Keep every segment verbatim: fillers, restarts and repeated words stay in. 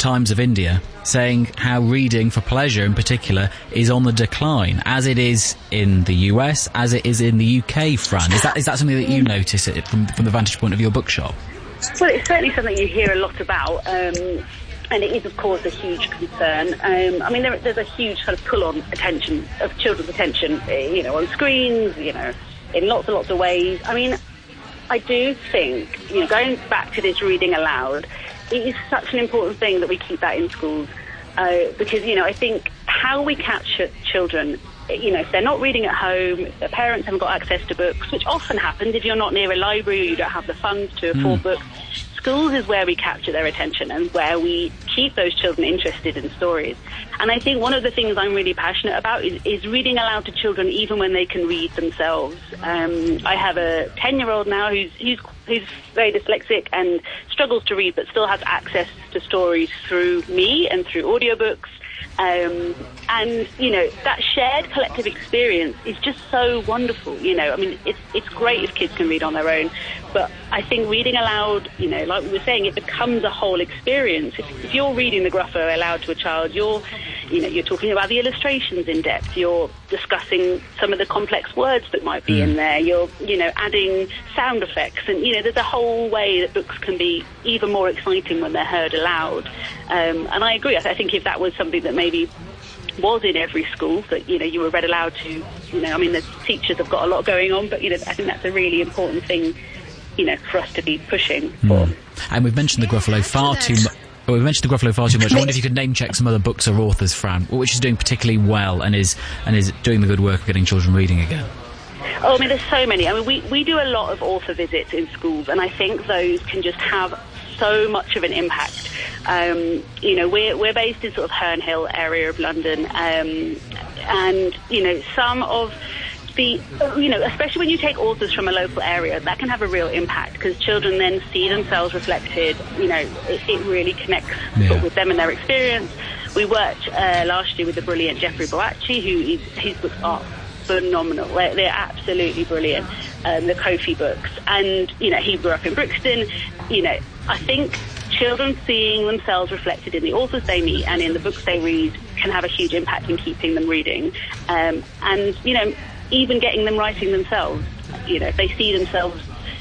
Times of India saying how reading for pleasure in particular is on the decline, as it is in the U S, as it is in the U K, Fran. Is that is that something that you notice it from, from the vantage point of your bookshop? Well, it's certainly something you hear a lot about, um, and it is, of course, a huge concern. Um, I mean, there, there's a huge kind of pull on attention, of children's attention, you know, on screens, you know, in lots and lots of ways. I mean, I do think, you know, going back to this reading aloud, it is such an important thing that we keep that in schools, uh, because, you know, I think how we capture children, you know, if they're not reading at home, if their parents haven't got access to books, which often happens if you're not near a library or you don't have the funds to afford mm. books, schools is where we capture their attention and where we keep those children interested in stories. And I think one of the things I'm really passionate about is, is reading aloud to children even when they can read themselves. Um, I have a ten-year-old now who's, who's, who's very dyslexic and struggles to read but still has access to stories through me and through audiobooks. Um, and, you know, that shared collective experience is just so wonderful, you know. I mean, it's it's great if kids can read on their own, but I think reading aloud, you know, like we were saying, it becomes a whole experience. If, if you're reading the Gruffalo aloud to a child, you're, you know, you're talking about the illustrations in depth, you're discussing some of the complex words that might be mm. in there, you're, you know, adding sound effects, and, you know, there's a whole way that books can be even more exciting when they're heard aloud. Um, and I agree, I, th- I think if that was something that maybe was in every school, that, you know, you were read aloud to, you know, I mean, the teachers have got a lot going on, but, you know, I think that's a really important thing, you know, for us to be pushing for. Mm. And we've mentioned the Gruffalo far too much. Well, we've mentioned the Gruffalo far too much. I wonder if you could name check some other books or authors, Fran, which is doing particularly well and is and is doing the good work of getting children reading again. Oh, I mean, there's so many. I mean, we, we do a lot of author visits in schools, and I think those can just have so much of an impact. Um, you know, we're we're based in sort of Herne Hill area of London, um, and, you know, some of the, you know, especially when you take authors from a local area, that can have a real impact because children then see themselves reflected. You know, it, it really connects yeah. with them and their experience. We worked uh, last year with the brilliant Jeffrey Boakye, who is, his books are phenomenal. They're, they're absolutely brilliant. Um, the Kofi books, and, you know, he grew up in Brixton. You know, I think children seeing themselves reflected in the authors they meet and in the books they read can have a huge impact in keeping them reading. Um, and, you know, even getting them writing themselves. You know, if they see themselves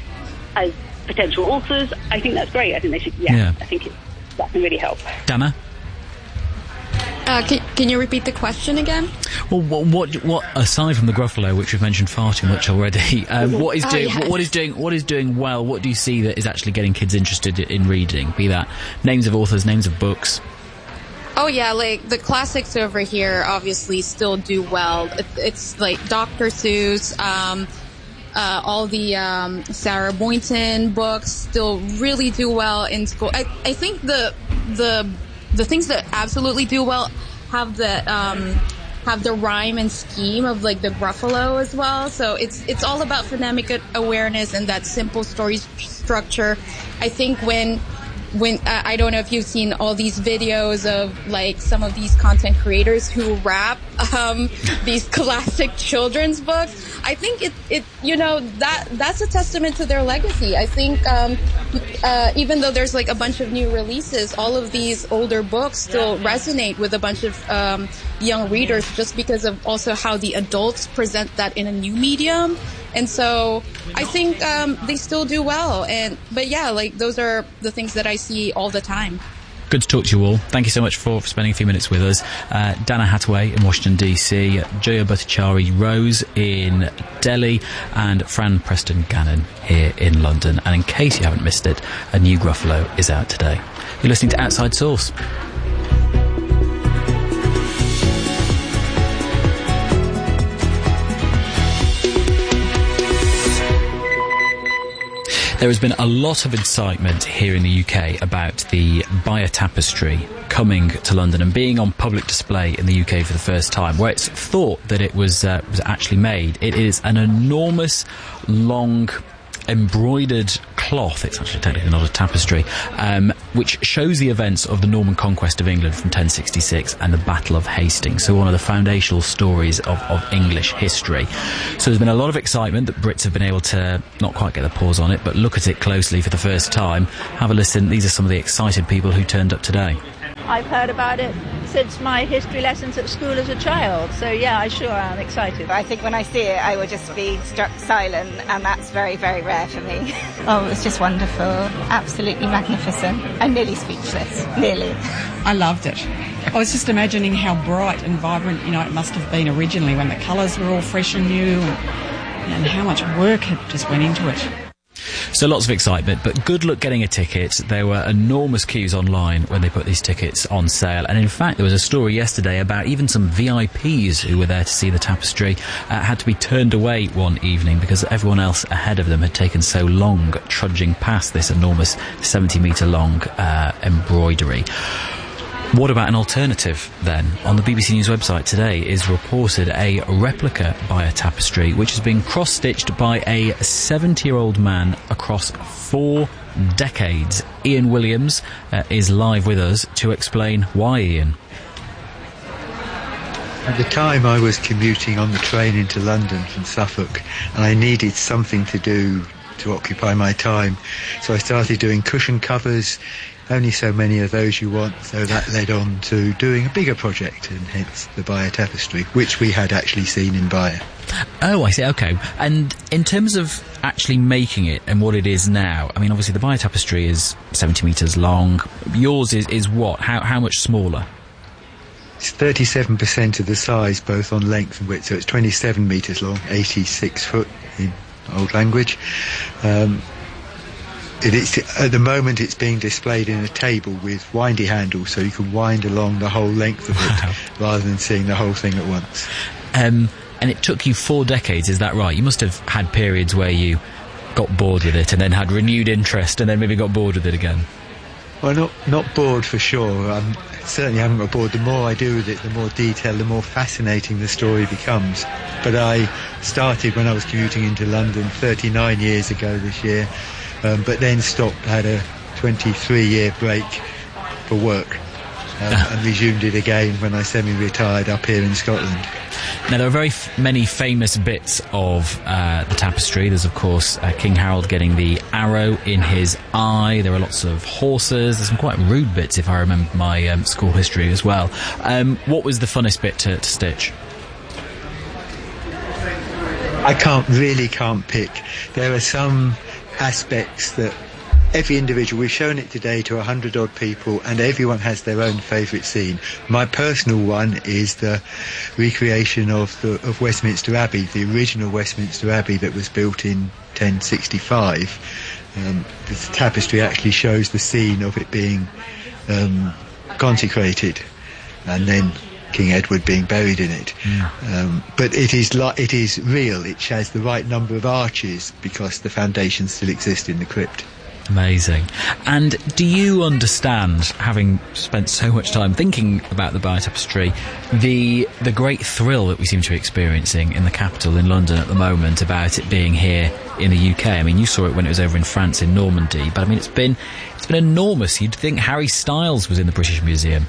as potential authors, I think that's great. I think they should, yeah, yeah. I think it, that can really help. Dana? Uh, can, can you repeat the question again? Well, what, what, what aside from the Gruffalo, which we've mentioned far too much already, um, what is doing, oh, yes. what is doing, what is doing well? What do you see that is actually getting kids interested in reading? Be that names of authors, names of books. Oh yeah, like the classics over here obviously still do well. It, it's like Doctor Seuss, um, uh, all the um, Sarah Boynton books still really do well in school. I, I think the the the things that absolutely do well have the um, have the rhyme and scheme of like the Gruffalo as well. So it's it's all about phonemic awareness and that simple story structure. I think when. When uh, I don't know if you've seen all these videos of like some of these content creators who rap um, these classic children's books. I think it, it, you know, that that's a testament to their legacy. I think um, uh, even though there's like a bunch of new releases, all of these older books still resonate with a bunch of um, young readers just because of also how the adults present that in a new medium. And so I think um, they still do well. And but yeah, like those are the things that I see all the time. Good to talk to you all. Thank you so much for, for spending a few minutes with us. Uh, Dana Hathaway in Washington, D C, Joya Bhattacharya Rose in Delhi, and Fran Preston Gannon here in London. And in case you haven't missed it, a new Gruffalo is out today. You're listening to Outside Source. There has been a lot of excitement here in the U K about the Buyer Tapestry coming to London and being on public display in the U K for the first time, where it's thought that it was uh, was actually made. It is an enormous, long, embroidered cloth. It's actually technically not a tapestry, um, which shows the events of the Norman conquest of England from ten sixty-six and the Battle of Hastings, so one of the foundational stories of, of English history. So there's been a lot of excitement that Brits have been able to not quite get their paws on it, but look at it closely for the first time. Have a listen. These are some of the excited people who turned up today. I've heard about it since my history lessons at school as a child. So, yeah, I sure am excited. I think when I see it, I will just be struck silent, and that's very, very rare for me. Oh, it was just wonderful. Absolutely magnificent. I'm nearly speechless. Nearly. I loved it. I was just imagining how bright and vibrant, you know, it must have been originally when the colours were all fresh and new, and, and how much work had just went into it. So lots of excitement, but good luck getting a ticket. There were enormous queues online when they put these tickets on sale, and in fact there was a story yesterday about even some V I Ps who were there to see the tapestry uh, had to be turned away one evening because everyone else ahead of them had taken so long trudging past this enormous seventy metre long uh, embroidery. What about an alternative, then? On the B B C News website today is reported a replica by a tapestry which has been cross-stitched by a seventy-year-old man across four decades. Ian Williams uh, is live with us to explain why, Ian. At the time I was commuting on the train into London from Suffolk, and I needed something to do to occupy my time, so I started doing cushion covers. Only so many of those you want, so that led on to doing a bigger project, and hence the Bayer tapestry, which we had actually seen in Bayer. Oh, I see, okay. And in terms of actually making it and what it is now, I mean, obviously the Bayer tapestry is seventy metres long. Yours is, is what? How, how much smaller? It's thirty-seven percent of the size, both on length and width, so it's twenty-seven metres long, eighty-six foot in old language. Um, It is, at the moment it's being displayed in a table with windy handles, so you can wind along the whole length of it, wow, rather than seeing the whole thing at once. Um, and it took you four decades, is that right? You must have had periods where you got bored with it and then had renewed interest and then maybe got bored with it again. Well, not not bored for sure. I um, certainly haven't got bored. The more I do with it, the more detailed, the more fascinating the story becomes. But I started when I was commuting into London thirty-nine years ago this year. Um, but then stopped, had a twenty-three year break for work, um, and resumed it again when I semi-retired up here in Scotland. Now, there are very f- many famous bits of uh, the tapestry. There's, of course, uh, King Harold getting the arrow in his eye. There are lots of horses. There's some quite rude bits, if I remember my um, school history as well. Um, what was the funnest bit to, to stitch? I can't, really can't pick. There are some aspects that every individual, we've shown it today to a hundred odd people, and everyone has their own favourite scene. My personal one is the recreation of the of Westminster Abbey, the original Westminster Abbey that was built in ten sixty-five. Um, the tapestry actually shows the scene of it being um, consecrated, and then King Edward being buried in it. Mm. Um, but it is li- it is real. It has the right number of arches because the foundations still exist in the crypt. Amazing. And do you understand, having spent so much time thinking about the Bayer tapestry, the the great thrill that we seem to be experiencing in the capital in London at the moment about it being here in the U K? I mean, you saw it when it was over in France in Normandy, but I mean, it's been it's been enormous. You'd think Harry Styles was in the British Museum.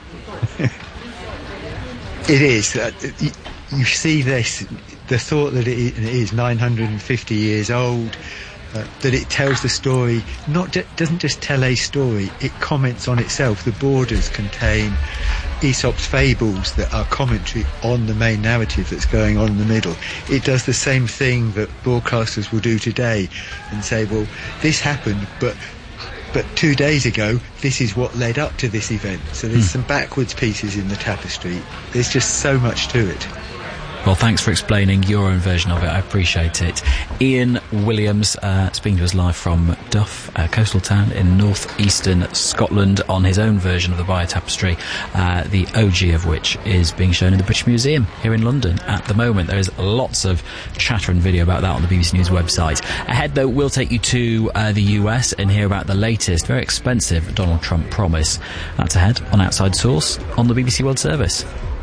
It is. Uh, you, you see this, the thought that it is nine hundred fifty years old, uh, that it tells the story, not ju- doesn't just tell a story, it comments on itself. The borders contain Aesop's fables that are commentary on the main narrative that's going on in the middle. It does the same thing that broadcasters will do today and say, well, this happened, but But two days ago, this is what led up to this event. So there's mm. some backwards pieces in the tapestry. There's just so much to it. Well, thanks for explaining your own version of it. I appreciate it. Ian Williams, uh, speaking to us live from Duff, a coastal town in north-eastern Scotland, on his own version of the Bayer tapestry, uh, the O G of which is being shown in the British Museum here in London at the moment. There is lots of chatter and video about that on the B B C News website. Ahead, though, we'll take you to uh, the U S and hear about the latest, very expensive Donald Trump promise. That's ahead on Outside Source on the B B C World Service.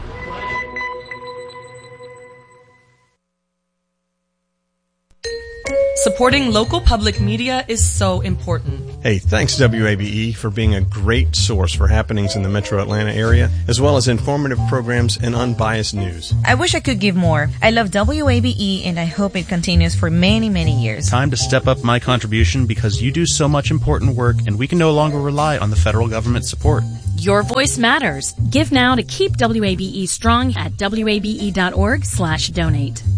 Supporting local public media is so important. Hey, thanks W A B E for being a great source for happenings in the metro Atlanta area, as well as informative programs and unbiased news. I wish I could give more. I love W A B E and I hope it continues for many, many years. Time to step up my contribution because you do so much important work and we can no longer rely on the federal government support. Your voice matters. Give now to keep W A B E strong at W A B E dot org slash donate.